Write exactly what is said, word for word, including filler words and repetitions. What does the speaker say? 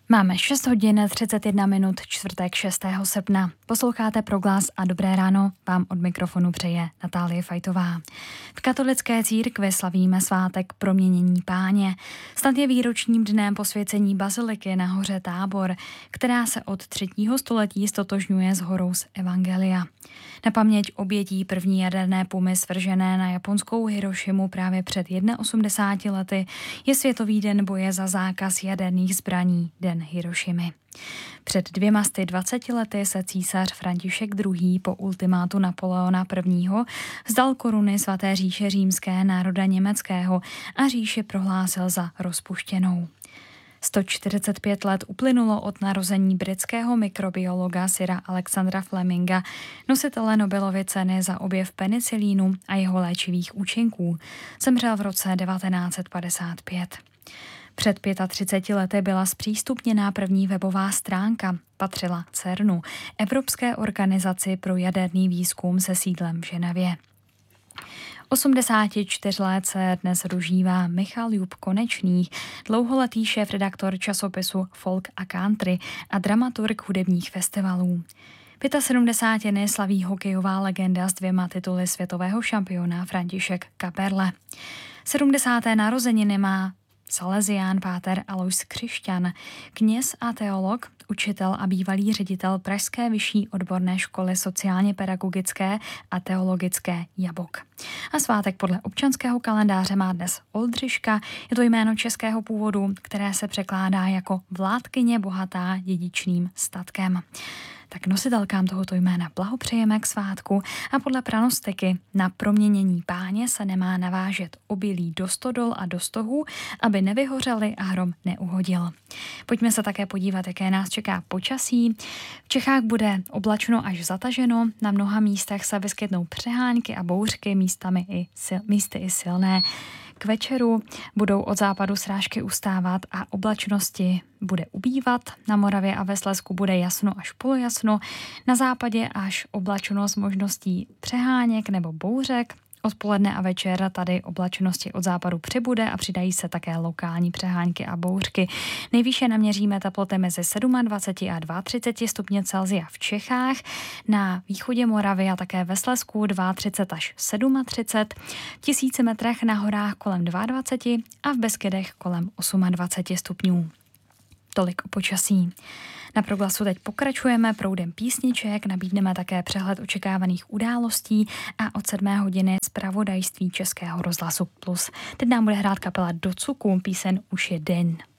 Máme šest hodin třicet jedna minut, čtvrtek šestého srpna. Posloucháte Proglas a dobré ráno vám od mikrofonu přeje Natálie Fajtová. V katolické církvi slavíme svátek Proměnění Páně. Snad je výročním dnem posvěcení baziliky na hoře Tábor, která se od třetího století stotožňuje s horou z Evangelia. Na paměť obětí první jaderné pumy svržené na japonskou Hirošimu právě před osmdesáti jedna lety je Světový den boje za zákaz jaderných zbraní, Den Hirošimy. Před dvěma sty dvaceti lety se císař František druhý. po ultimátu Napoleona prvního. vzdal koruny svaté říše římské národa německého a říši prohlásil za rozpuštěnou. sto čtyřicet pět let uplynulo od narození britského mikrobiologa Sira Alexandra Fleminga, nositele Nobelovy ceny za objev penicilínu a jeho léčivých účinků. Zemřel v roce devatenáct set padesát pět. Před třiceti pěti lety byla zpřístupněná první webová stránka. Patřila CERNu, Evropské organizaci pro jaderný výzkum se sídlem v Ženevě. osmdesáti čtyř let se dnes dožívá Michal Jub Konečný, dlouholetý šéfredaktor časopisu Folk a Country a dramaturg hudebních festivalů. sedmdesátiny slaví hokejová legenda s dvěma tituly světového šampiona František Kaperle. sedmdesáté narozeniny má Salesián páter Alois Křišťan, kněz a teolog, učitel a bývalý ředitel Pražské vyšší odborné školy sociálně pedagogické a teologické Jabok. A svátek podle občanského kalendáře má dnes Oldřiška, je to jméno českého původu, které se překládá jako vládkyně bohatá dědičným statkem. Tak nositelkám tohoto jména blahopřejeme k svátku a podle pranostiky na proměnění Páně se nemá navážet obilí do stodol a do stohů, aby nevyhořely a hrom neuhodil. Pojďme se také podívat, jaké nás čeká počasí. V Čechách bude oblačno až zataženo, na mnoha místech se vyskytnou přehánky a bouřky, místami i sil, místy i silné. K večeru budou od západu srážky ustávat a oblačnosti bude ubývat. Na Moravě a ve Slezsku bude jasno až polojasno, na západě až oblačno s možností přeháněk nebo bouřek. Odpoledne a večer tady oblačnosti od západu přibude a přidají se také lokální přehánky a bouřky. Nejvýše naměříme teploty mezi dvaceti sedmi a třiceti dvěma stupně Celsia v Čechách, na východě Moravy a také ve Slezsku třicet dva až třicet sedm, v tisíci metrech na horách kolem dvacet dva a v Beskydech kolem dvacet osm stupňů. Tolik o počasí. Na Proglasu teď pokračujeme proudem písniček, nabídneme také přehled očekávaných událostí a od sedmé hodiny zpravodajství Českého rozhlasu Plus. Teď nám bude hrát kapela Do Cuku, píseň Už je den.